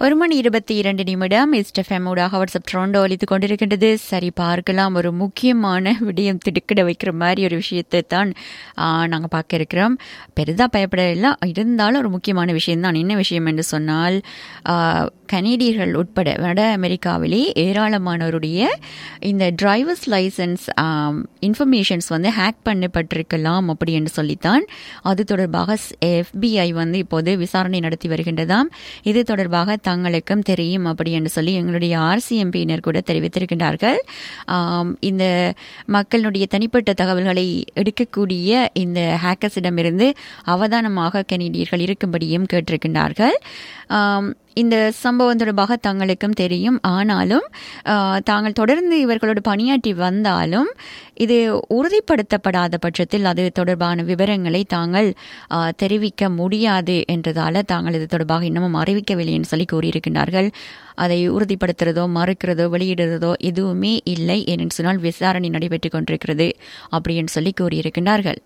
1:22 இஸ்டெஃப்எம் ஊடாக வாட்ஸ்அப் ட்ரோண்டோ ஒலித்து கொண்டிருக்கின்றது. சரி, பார்க்கலாம். ஒரு முக்கியமான விடயம் திடுக்கிட வைக்கிற மாதிரி ஒரு விஷயத்தை தான் நாங்கள் பார்க்க இருக்கிறோம். பெரிதாக பயப்படவில்லை, இருந்தாலும் ஒரு முக்கியமான விஷயம்தான். என்ன விஷயம் என்று சொன்னால், கனேடியர்கள் உட்பட வட அமெரிக்காவிலே ஏராளமானவருடைய இந்த டிரைவர்ஸ் லைசன்ஸ் இன்ஃபர்மேஷன்ஸ் வந்து ஹேக் பண்ணப்பட்டிருக்கலாம் அப்படி என்று சொல்லித்தான் அது தொடர்பாக FBI வந்து இப்போது விசாரணை நடத்தி வருகின்றதாம். இது தொடர்பாக தங்களுக்கும் தெரியும் அப்படி என்று சொல்லி எங்களுடைய RCMP-யினர் கூட தெரிவித்திருக்கின்றார்கள். இந்த மக்களுடைய தனிப்பட்ட தகவல்களை எடுக்கக்கூடிய இந்த ஹேக்கர்ஸிடமிருந்து அவதானமாக கனேடியர்கள் இருக்கும்படியும் கேட்டிருக்கின்றார்கள். இந்த சம்பவம் தொடர்பாக தங்களுக்கும் தெரியும், ஆனாலும் தாங்கள் தொடர்ந்து இவர்களோடு பணியாற்றி வந்தாலும் இது உறுதிப்படுத்தப்படாத பட்சத்தில் அது தொடர்பான விவரங்களை தாங்கள் தெரிவிக்க முடியாது என்றதால தாங்கள் இது தொடர்பாக இன்னமும் அறிவிக்கவில்லை என்று சொல்லி கூறியிருக்கின்றார்கள். அதை உறுதிப்படுத்துறதோ மறுக்கிறதோ வெளியிடுறதோ எதுவுமே இல்லை என்று சொன்னால் விசாரணை நடைபெற்றுக் கொண்டிருக்கிறது அப்படின்னு சொல்லி கூறியிருக்கின்றார்கள்.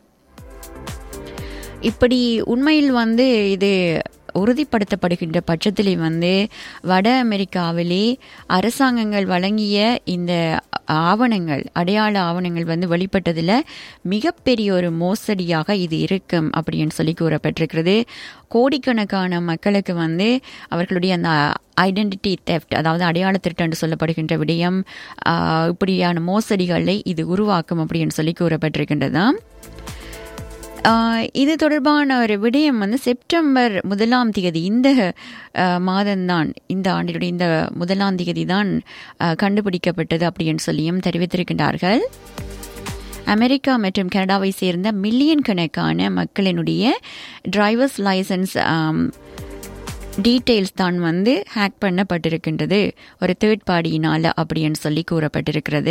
இப்படி உண்மையில் வந்து இது உறுதிப்படுத்தப்படுகின்ற பட்சத்திலே வந்து வட அமெரிக்காவிலே அரசாங்கங்கள் வழங்கிய இந்த ஆவணங்கள், அடையாள ஆவணங்கள் வந்து வெளிப்பட்டதில் மிகப்பெரிய ஒரு மோசடியாக இது இருக்கும் அப்படின்னு சொல்லி கூறப்பட்டிருக்கிறது. கோடிக்கணக்கான மக்களுக்கு வந்து அவர்களுடைய அந்த ஐடென்டிட்டி தெஃப்ட், அதாவது அடையாள திருட்டு என்று சொல்லப்படுகின்ற விடயம், இப்படியான மோசடிகளை இது உருவாக்கும் அப்படின்னு சொல்லி கூறப்பட்டிருக்கின்றதாம். இது தொடர்பான ஒரு விடயம் வந்து செப்டம்பர் 1 இந்த மாதம்தான், இந்த ஆண்டினுடைய இந்த 1 தான் கண்டுபிடிக்கப்பட்டது அப்படின்னு சொல்லியும் தெரிவித்திருக்கின்றார்கள். அமெரிக்கா மற்றும் கனடாவை சேர்ந்த மில்லியன் கணக்கான மக்களினுடைய டிரைவர்ஸ் லைசன்ஸ் டீட்டெயில்ஸ் தான் வந்து ஹேக் பண்ணப்பட்டிருக்கின்றது ஒரு தேர்ட் பார்ட்டியினால அப்படின்னு சொல்லி கூறப்பட்டிருக்கிறது.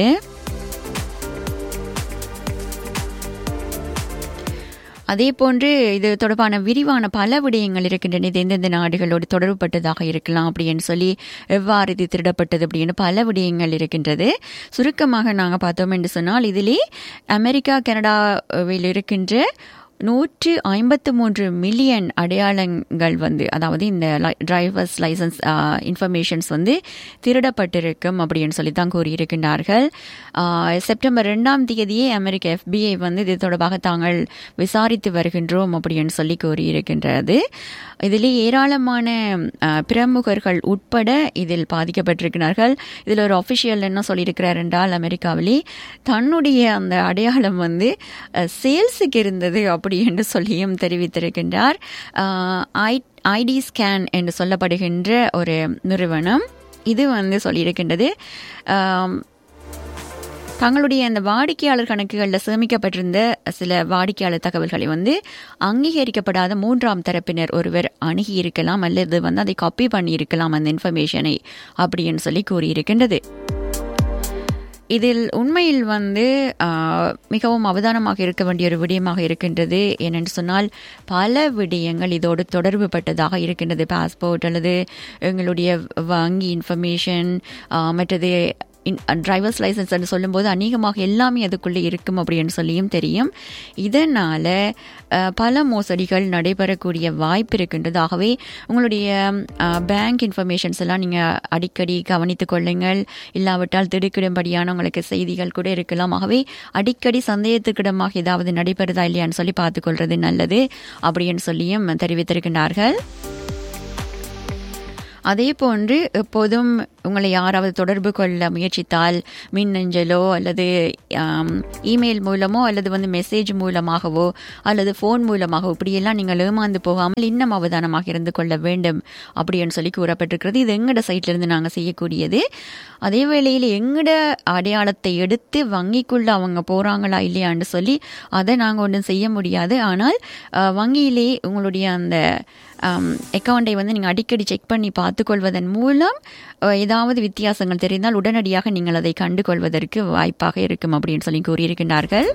அதே போன்று இது தொடர்பான விரிவான பல விடயங்கள் இருக்கின்றன. இது எந்தெந்த நாடுகளோடு தொடர்புபட்டதாக இருக்கலாம் அப்படின்னு சொல்லி, எவ்வாறு இது திருடப்பட்டது அப்படின்னு பல விடயங்கள் இருக்கின்றது. சுருக்கமாக நாங்கள் பார்த்தோம் என்று சொன்னால், இதிலே அமெரிக்கா கனடாவில் இருக்கின்ற 153 மில்லியன் அடையாளங்கள் வந்து, அதாவது இந்த டிரைவர்ஸ் லைசன்ஸ் இன்ஃபர்மேஷன்ஸ் வந்து திருடப்பட்டிருக்கும் அப்படின்னு சொல்லி தான் கூறியிருக்கின்றார்கள். செப்டம்பர் 2 அமெரிக்க FBI வந்து இது தொடர்பாக தாங்கள் விசாரித்து வருகின்றோம் அப்படின்னு சொல்லி கூறியிருக்கின்றது. இதில் ஏராளமான பிரமுகர்கள் உட்பட இதில் பாதிக்கப்பட்டிருக்கிறார்கள். இதில் ஒரு ஆஃபிஷியல் என்ன சொல்லியிருக்கிறார் என்றால், அமெரிக்காவிலே தன்னுடைய அந்த அடையாளம் வந்து சேல்ஸுக்கு இருந்தது அப்படி என்று சொல்லியும் தெரிவித்திருக்கின்றார். ID ஸ்கேன் என்று சொல்லப்படுகின்ற ஒரு நிறுவனம் இது வந்து சொல்லியிருக்கின்றது, தங்களுடைய அந்த வாடிக்கையாளர் கணக்குகளில் சேமிக்கப்பட்டிருந்த சில வாடிக்கையாளர் தகவல்களை வந்து அங்கீகரிக்கப்படாத 3ஆம் தரப்பினர் ஒருவர் அணுகி இருக்கலாம், அல்லது வந்து அதை காப்பி பண்ணியிருக்கலாம் அந்த இன்ஃபர்மேஷனை அப்படின்னு சொல்லி கூறியிருக்கின்றது. இதில் உண்மையில் வந்து மிகவும் அவதானமாக இருக்க வேண்டிய ஒரு விடயமாக இருக்கின்றது. ஏனென்று சொன்னால், பல விடயங்கள் இதோடு தொடர்பு பட்டதாக இருக்கின்றது. பாஸ்போர்ட் அல்லது எங்களுடைய வங்கி இன்ஃபர்மேஷன், மற்றது டிரைவர்ஸ் லைசன்ஸ் என்று சொல்லும்போது அநேகமாக எல்லாமே அதுக்குள்ளே இருக்கும் அப்படின்னு சொல்லியும் தெரியும். இதனால் பல மோசடிகள் நடைபெறக்கூடிய வாய்ப்பு இருக்கின்றது. ஆகவே உங்களுடைய பேங்க் இன்ஃபர்மேஷன்ஸ் எல்லாம் நீங்கள் அடிக்கடி கவனித்துக் கொள்ளுங்கள். இல்லாவிட்டால் திடுக்கிடும்படியான உங்களுக்கு செய்திகள் கூட இருக்கலாம். ஆகவே அடிக்கடி சந்தேகத்துக்கிடமாக ஏதாவது நடைபெறுதா இல்லையான்னு சொல்லி பார்த்துக்கொள்வது நல்லது அப்படின்னு சொல்லியும் தெரிவித்திருக்கின்றார்கள். அதே போன்று எப்போதும் உங்களை யாராவது தொடர்பு கொள்ள முயற்சித்தால் மின்னஞ்சலோ அல்லது இமெயில் மூலமோ அல்லது வந்து மெசேஜ் மூலமாகவோ அல்லது ஃபோன் மூலமாகவோ இப்படியெல்லாம் நீங்கள் ஏமாந்து போகாமல் இன்னும் அவதானமாக இருந்து கொள்ள வேண்டும் அப்படின்னு சொல்லி கூறப்பட்டிருக்கிறது. இது எங்கட சைட்லேருந்து நாங்கள் செய்யக்கூடியது. அதே வேளையில் எங்கட அடையாளத்தை எடுத்து வங்கிக்குள்ளே அவங்க போகிறாங்களா இல்லையான்னு சொல்லி அதை நாங்கள் ஒன்றும் செய்ய முடியாது. ஆனால் வங்கியிலே உங்களுடைய அந்த அக்கௌண்ட்டை வந்து நீங்கள் அடிக்கடி செக் பண்ணி பார்த்துக்கொள்வதன் மூலம் ஏதாவது வித்தியாசங்கள் தெரிந்தால் உடனடியாக நீங்கள் அதை கண்டுகொள்வதற்கு வாய்ப்பாக இருக்கும் அப்படின்னு சொல்லி கூறியிருக்கின்றார்கள்.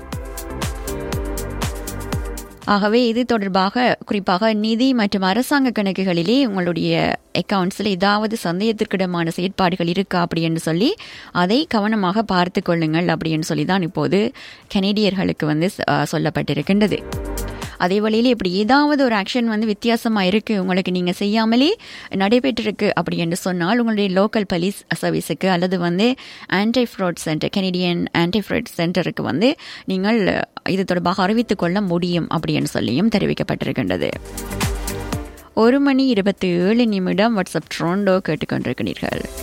ஆகவே இது தொடர்பாக குறிப்பாக நிதி மற்றும் அரசாங்க கணக்குகளிலே உங்களுடைய அக்கவுண்ட்ஸில் ஏதாவது சந்தேகத்திற்கிடமான செயற்பாடுகள் இருக்கா அப்படின்னு சொல்லி அதை கவனமாக பார்த்து கொள்ளுங்கள் அப்படின்னு சொல்லி தான் இப்போது கனேடியர்களுக்கு வந்து சொல்லப்பட்டிருக்கின்றது. அதே வழியில் இப்படி ஏதாவது ஒரு ஆக்ஷன் வந்து வித்தியாசமாக இருக்குது, உங்களுக்கு நீங்கள் செய்யாமலே நடைபெற்றிருக்கு அப்படி என்று சொன்னால் உங்களுடைய லோக்கல் போலீஸ் சர்வீஸுக்கு அல்லது வந்து anti fraud centre, Canadian anti fraud சென்டருக்கு வந்து நீங்கள் இது தொடர்பாக அறிவித்துக் கொள்ள முடியும் அப்படின்னு சொல்லியும் தெரிவிக்கப்பட்டிருக்கின்றது. 1:27 வாட்ஸ்அப் ட்ரோண்டோ கேட்டுக்கொண்டிருக்கிறீர்கள்.